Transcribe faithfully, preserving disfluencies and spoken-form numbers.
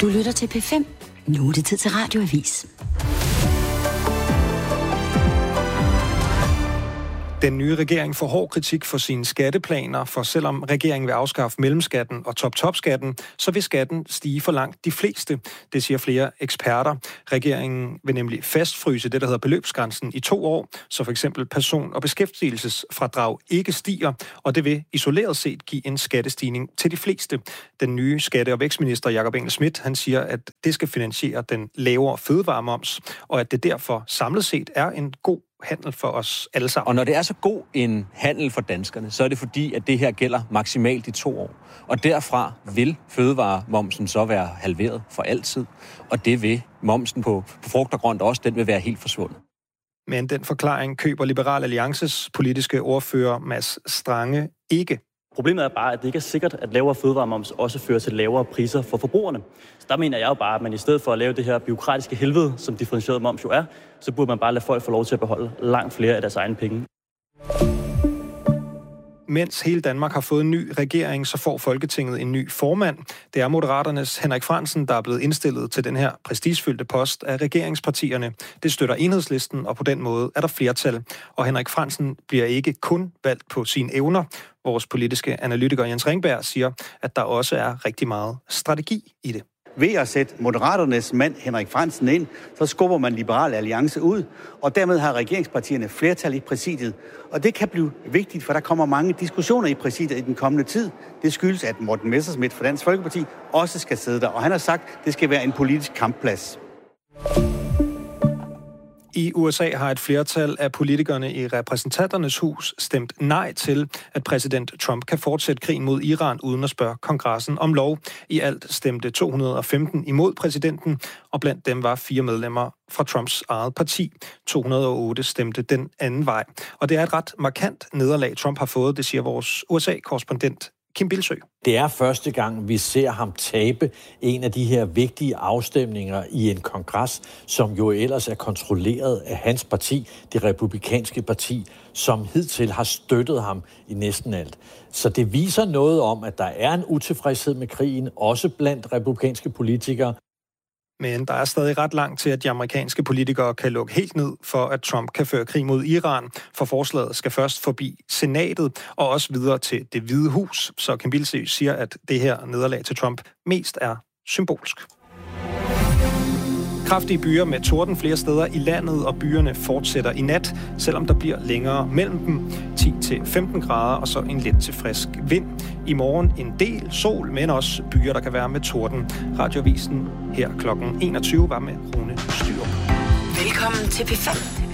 Du lytter til P fem. Nu er det tid til Radioavis. Den nye regering får hård kritik for sine skatteplaner, for selvom regeringen vil afskaffe mellemskatten og top-top-skatten, så vil skatten stige for langt de fleste. Det siger flere eksperter. Regeringen vil nemlig fastfryse det, der hedder beløbsgrænsen i to år, så for eksempel person- og beskæftigelsesfradrag ikke stiger, og det vil isoleret set give en skattestigning til de fleste. Den nye skatte- og vækstminister Jakob Engel-Schmidt, han siger, at det skal finansiere den lavere fødevaremoms, og at det derfor samlet set er en god handel for os alle sammen. Og når det er så god en handel for danskerne, så er det fordi, at det her gælder maksimalt i to år. Og derfra vil fødevaremomsen så være halveret for altid. Og det vil momsen på, på frugt og grønt også, den vil være helt forsvundet. Men den forklaring køber Liberal Alliances politiske ordfører Mads Strange ikke. Problemet er bare, at det ikke er sikkert, at lavere fødevaremoms også fører til lavere priser for forbrugerne. Så der mener jeg jo bare, at man i stedet for at lave det her bureaukratiske helvede, som differentieret moms jo er, så burde man bare lade folk få lov til at beholde langt flere af deres egne penge. Mens hele Danmark har fået en ny regering, så får Folketinget en ny formand. Det er Moderaternes Henrik Frandsen, der er blevet indstillet til den her prestigefyldte post af regeringspartierne. Det støtter Enhedslisten, og på den måde er der flertal. Og Henrik Frandsen bliver ikke kun valgt på sine evner. Vores politiske analytiker Jens Ringberg siger, at der også er rigtig meget strategi i det. Ved at sætte Moderaternes mand Henrik Frandsen ind, så skubber man Liberal Alliance ud, og dermed har regeringspartierne flertal i præsidiet. Og det kan blive vigtigt, for der kommer mange diskussioner i præsidiet i den kommende tid. Det skyldes, at Morten Messerschmidt fra Dansk Folkeparti også skal sidde der, og han har sagt, at det skal være en politisk kampplads. I U S A har et flertal af politikerne i repræsentanternes hus stemt nej til, at præsident Trump kan fortsætte krigen mod Iran uden at spørge kongressen om lov. I alt stemte to hundrede og femten imod præsidenten, og blandt dem var fire medlemmer fra Trumps eget parti. to hundrede og otte stemte den anden vej. Og det er et ret markant nederlag, Trump har fået, det siger vores U S A-korrespondent Kim Bilsø. Det er første gang, vi ser ham tabe en af de her vigtige afstemninger i en kongres, som jo ellers er kontrolleret af hans parti, det republikanske parti, som hidtil har støttet ham i næsten alt. Så det viser noget om, at der er en utilfredshed med krigen, også blandt republikanske politikere. Men der er stadig ret langt til, at de amerikanske politikere kan lukke helt ned for, at Trump kan føre krig mod Iran. For forslaget skal først forbi senatet og også videre til Det Hvide Hus. Så Kim Bilsø siger, at det her nederlag til Trump mest er symbolsk. Kraftige byer med torden flere steder i landet, og byerne fortsætter i nat, selvom der bliver længere mellem dem. ti til femten grader, og så en let til frisk vind. I morgen en del sol, men også byer, der kan være med torden. Radioavisen her klokken enogtyve var med Rune Styrup. Velkommen til P fem.